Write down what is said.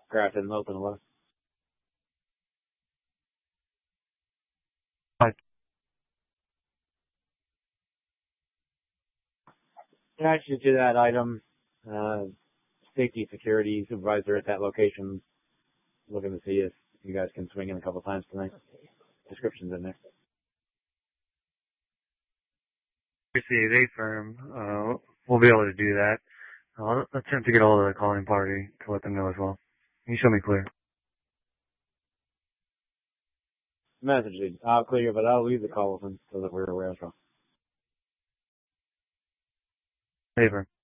Craft isn't open, hello. Hi. In addition to that item, safety security supervisor at that location looking to see if you guys can swing in a couple times tonight. Description's in there. CAA firm, we'll be able to do that. I'll attempt to get all of the calling party to let them know as well. Can you show me clear? Message, I'll clear, but I'll leave the call open so that we're aware as well. Favor.